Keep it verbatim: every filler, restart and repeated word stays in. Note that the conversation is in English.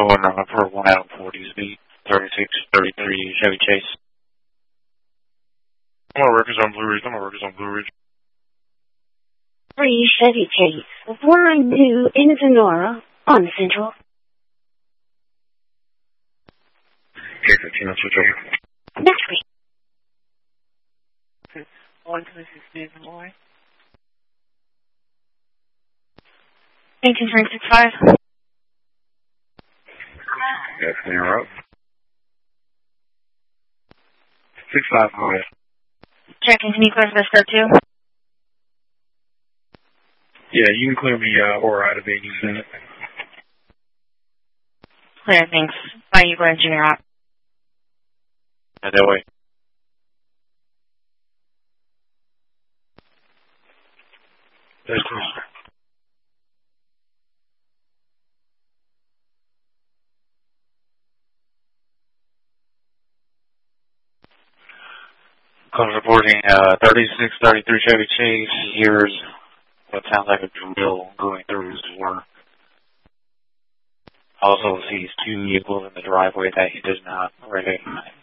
going uh, for one out of forty speed, thirty-six thirty-three Chevy Chase. I'm gonna workers on Blue Ridge. I'm gonna workers on Blue Ridge. Three Chevy Chase, flying to Ensenada on Central. K fifteen, I'll switch over. Next week. One to the sixteen, boy. Engine three six five. Yeah, clear up. Six five, go ahead. Checking, can you clear for scope two? Yeah, you can clear me uh, or out of eighty minutes. Clear, thanks. Bye, you go ahead, Junior Rock. Head that way. That's close. Comes reporting uh, thirty-six thirty-three Chevy Chase. Here's what sounds like a drill going through his door. Also sees two vehicles in the driveway that he does not recognize.